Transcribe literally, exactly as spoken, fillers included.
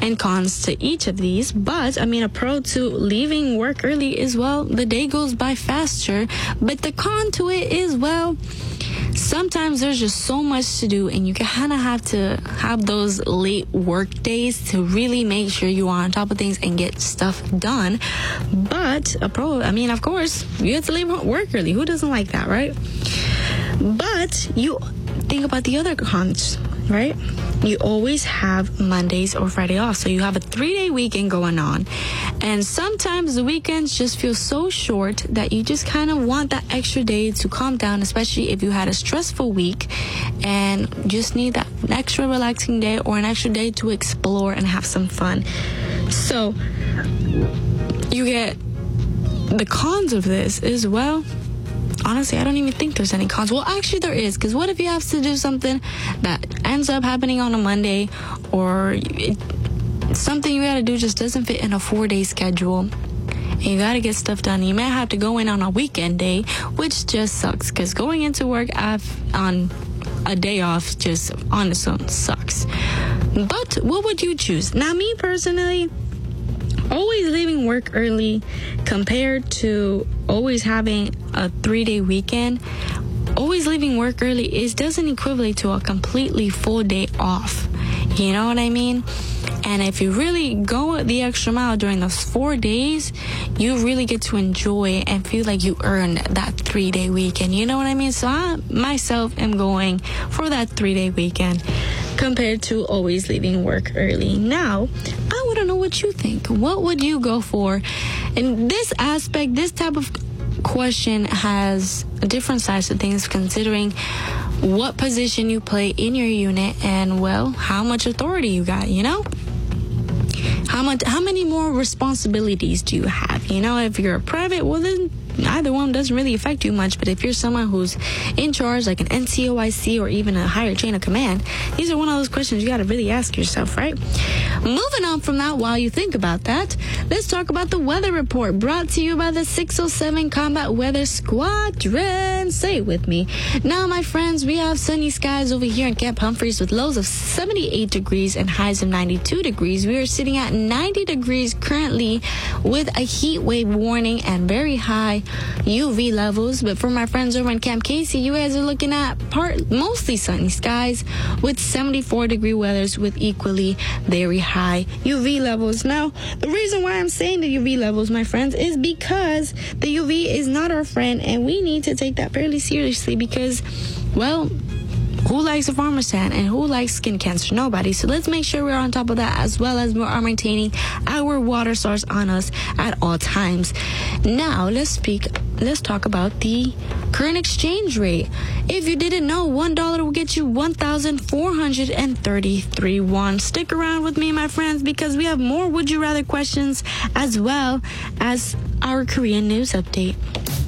and cons to each of these. But, I mean, a pro to leaving work early is, well, the day goes by faster. But the con to it is, well, sometimes there's just so much to do, and you kind of have to have those late work days to really make sure you are on top of things and get stuff done. But a pro, I mean, of course, you have to leave work early. Who doesn't like that, right? But you think about the other cons, right? You always have Mondays or Friday off, so you have a three-day weekend going on. And sometimes the weekends just feel so short that you just kind of want that extra day to calm down, especially if you had a stressful week and just need that extra relaxing day or an extra day to explore and have some fun. So you get the cons of this as well. Honestly, I don't even think there's any cons. Well, actually there is, because what if you have to do something that ends up happening on a Monday, or it, something you gotta do just doesn't fit in a four-day schedule, and you gotta get stuff done. You may have to go in on a weekend day, which just sucks, because going into work on a day off just on its own sucks. But what would you choose? Now, me personally, always leaving work early compared to always having a three-day weekend, always leaving work early is doesn't equivalent to a completely full day off. You know what I mean? And if you really go the extra mile during those four days, you really get to enjoy and feel like you earned that three-day weekend. You know what I mean? So I myself am going for that three-day weekend compared to always leaving work early. Now, I want to know what you think. What would you go for? And this aspect, this type of question has different sides to things, considering what position you play in your unit and, well, how much authority you got, you know? How much, how many more responsibilities do you have? You know, if you're a private, well, then either one doesn't really affect you much. But if you're someone who's in charge, like an N C O I C or even a higher chain of command, these are one of those questions you got to really ask yourself, right? Moving on from that, while you think about that, let's talk about the weather report brought to you by the six oh seven Combat Weather Squadron. Say it with me. Now, my friends, we have sunny skies over here in Camp Humphreys with lows of seventy-eight degrees and highs of ninety-two degrees. We are sitting at ninety degrees currently with a heat wave warning and very high U V levels. But for my friends over in Camp Casey, you guys are looking at part mostly sunny skies with seventy-four degree weathers with equally very high U V levels. Now, the reason why I'm saying the U V levels, my friends, is because the U V is not our friend, and we need to take that fairly seriously because, well, who likes a farmer's tan and who likes skin cancer? Nobody. So let's make sure we're on top of that, as well as we are maintaining our water source on us at all times. Now, let's speak, let's talk about the current exchange rate. If you didn't know, one dollar will get you one thousand four hundred thirty-three won. Stick around with me, my friends, because we have more Would You Rather questions as well as our Korean news update.